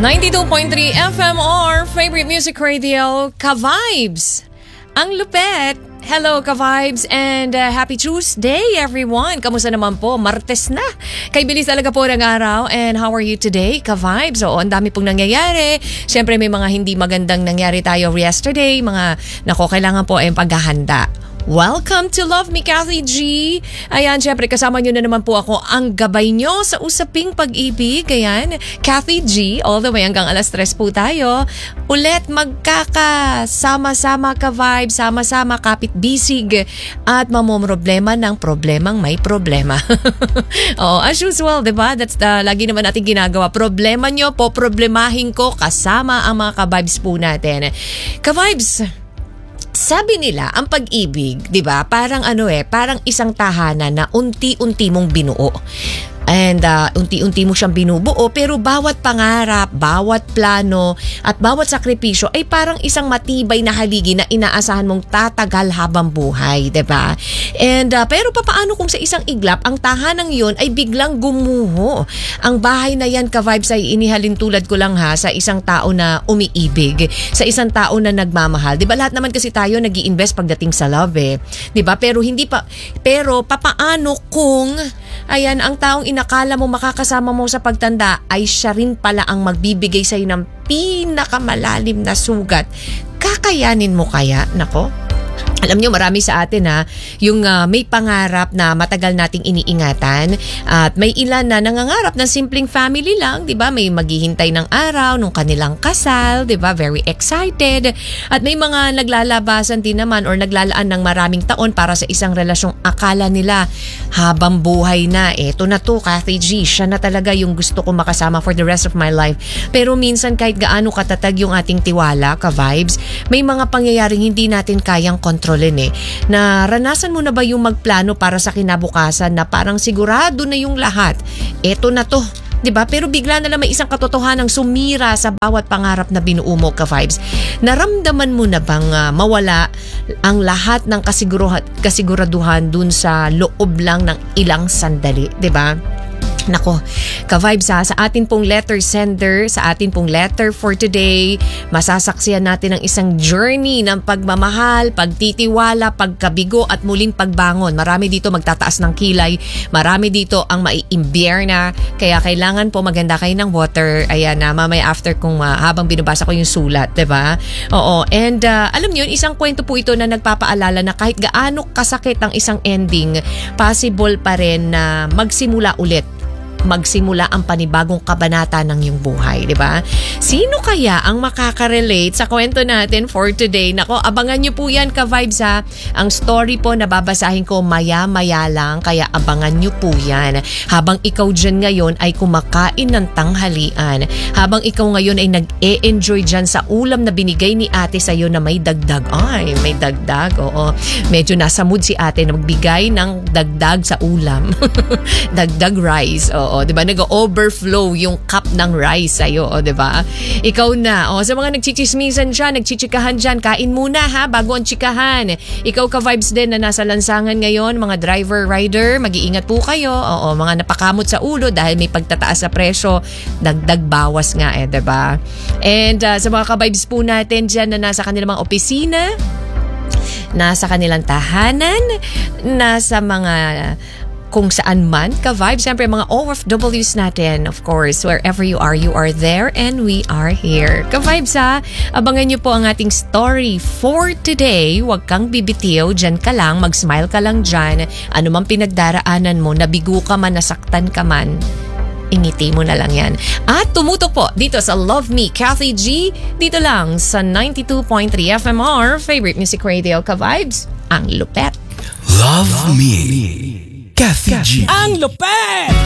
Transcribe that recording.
92.3 FMR, favorite music radio, Ka-Vibes. Ang lupet. Hello, Ka-Vibes, and happy Tuesday, everyone. Kamusta naman po? Martes na. Kay bilis talaga po ng araw. And how are you today, Ka-Vibes? Oo, ang dami pong nangyayari. Siyempre, may mga hindi magandang nangyari tayo yesterday. Kailangan po ay paghahanda. Welcome to Love Me, Kathy G. Ayan, syempre kasama nyo na naman po ako ang gabay nyo sa usaping pag-ibig. Ayan, Kathy G, all the way hanggang alas 3 po tayo. Ulit magkakasama-sama Ka-Vibe, sama-sama kapit bisig at mamomroblema ng problemang may problema. Oh, as usual, diba? That's lagi naman natin ginagawa. Problema nyo po, problemahin ko kasama ang mga Ka-Vibes po natin. Ka-Vibes, sabi nila, ang pag-ibig, 'di ba? Parang parang isang tahanan na unti-unti mong binuo. And unti-unti mo siyang binubuo, pero bawat pangarap, bawat plano at bawat sakripisyo ay parang isang matibay na haligi na inaasahan mong tatagal habang buhay, 'di ba? And pero papaano kung sa isang iglap ang tahanang 'yon ay biglang gumuho? Ang bahay na 'yan, Ka-Vibes, ay inihalin tulad ko lang sa isang tao na umiibig, sa isang tao na nagmamahal. 'Di ba? Lahat naman kasi tayo nag-i-invest pagdating sa love, 'di ba? Pero papaano kung ang taong inakala mo makakasama mo sa pagtanda ay siya rin pala ang magbibigay sa'yo ng pinakamalalim na sugat? Kakayanin mo kaya? Nako. Alam nyo, marami sa atin yung may pangarap na matagal nating iniingatan at may ilan na nangangarap ng simpleng family lang, 'di ba? May maghihintay ng araw nung kanilang kasal, 'di ba? Very excited. At may mga naglalabasan din naman or naglalaan ng maraming taon para sa isang relasyong akala nila habang buhay na. Eto na to, Kathy G, siya na talaga yung gusto ko makasama for the rest of my life. Pero minsan kahit gaano katatag yung ating tiwala, Ka-Vibes, may mga pangyayaring hindi natin kayang kontrolin. Naranasan mo na ba yung magplano para sa kinabukasan na parang sigurado na yung lahat? Eto na to, 'di ba? Pero bigla na lang may isang katotohanang sumira sa bawat pangarap na binuo mo, Ka-Vibes. Naramdaman mo na bang mawala ang lahat ng kasiguraduhan dun sa loob lang ng ilang sandali, 'di ba? Nako, Ka-Vibes, sa atin pong letter sender, sa atin pong letter for today, masasaksihan natin ang isang journey ng pagmamahal, pagtitiwala, pagkabigo at muling pagbangon. Marami dito magtataas ng kilay, marami dito ang maiimbyer na, kaya kailangan po maganda kayo ng water. Ayan na, mamaya after kung habang binabasa ko yung sulat, 'di ba? Oo, and alam niyo, isang kwento po ito na nagpapaalala na kahit gaano kasakit ang isang ending, possible pa rin na magsimula ang panibagong kabanata ng iyong buhay, di ba? Sino kaya ang makaka-relate sa kwento natin for today? Nako, abangan niyo po yan, Ka-Vibes, Ang story po na babasahin ko maya-maya lang, kaya abangan niyo po yan. Habang ikaw dyan ngayon ay kumakain ng tanghalian, habang ikaw ngayon ay nag-e-enjoy dyan sa ulam na binigay ni ate sa'yo na may dagdag. Ay, may dagdag, oo. Medyo nasa mood si ate na magbigay ng dagdag sa ulam. Dagdag rice, oo. O, 'di ba? Nag-overflow yung cup ng rice sa'yo, o, 'di ba? Ikaw na. O, sa mga nagchichismisan diyan, nagchichikahan diyan, kain muna bago ang chikahan. Ikaw, Ka-Vibes din na nasa lansangan ngayon, mga driver, rider, mag-iingat po kayo. Oo, mga napakamot sa ulo dahil may pagtataas sa presyo, dagdag bawas nga 'di ba? And sa mga Ka-Vibes po natin diyan na nasa kanilang mga opisina, nasa kanilang tahanan, nasa mga kung saan man, Ka-Vibes, siyempre mga OFWs natin, of course, wherever you are there and we are here. Ka-Vibes, abangan niyo po ang ating story for today. Huwag kang bibitiw, dyan ka lang, mag-smile ka lang dyan. Ano man pinagdaraanan mo, nabigo ka man, nasaktan ka man, ingiti mo na lang yan. At tumutok po dito sa Love Me, Kathy G, dito lang sa 92.3 FMR, favorite music radio, Ka-Vibes, ang lupet. Love Me, Kathy G. Ang lupet!